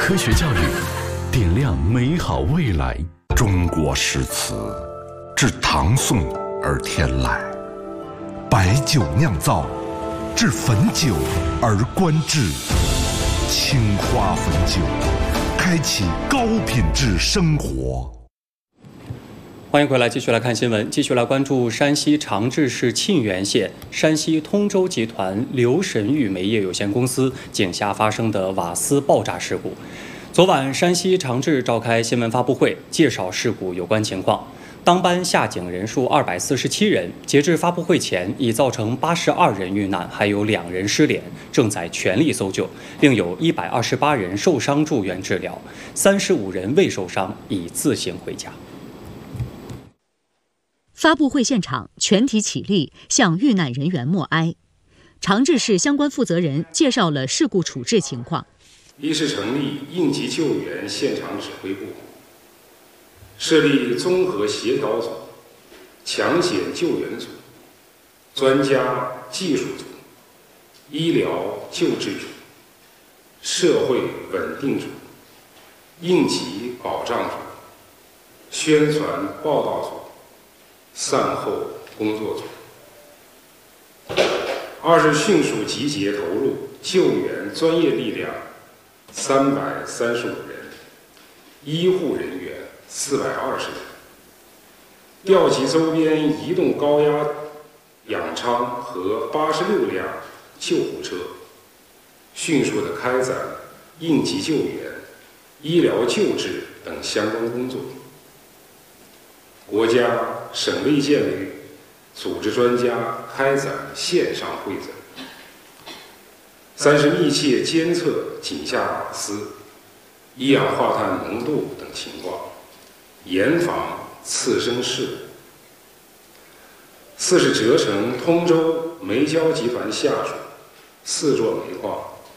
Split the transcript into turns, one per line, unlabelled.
科学教育，点亮美好未来。
中国诗词自唐宋而天来，白酒酿造，至汾酒而观之。青花汾酒，开启高品质生活。
欢迎回来，继续来看新闻，继续来关注山西长治市沁源县山西通州集团刘神玉煤业有限公司井下发生的瓦斯爆炸事故。昨晚，山西长治召开新闻发布会，介绍事故有关情况。当班下井人数247人，截至发布会前已造成82人遇难，还有2人失联，正在全力搜救，另有128人受伤住院治疗，35人未受伤，已自行回家。
发布会现场，全体起立，向遇难人员默哀。长治市相关负责人介绍了事故处置情况。
一是成立应急救援现场指挥部，设立综合协调组、抢险救援组、专家技术组、医疗救治组、社会稳定组、应急保障组、宣传报道组、善后工作组。二是迅速集结投入救援专业力量335人，医护人员420人，调集周边移动高压氧舱和86辆救护车，迅速地开展应急救援、医疗救治等相关工作。国家、省卫健委组织专家开展线上会诊。三是密切监测井下瓦斯、一氧化碳浓度等情况，严防次生事故。四是责成通州煤焦集团下属4座煤矿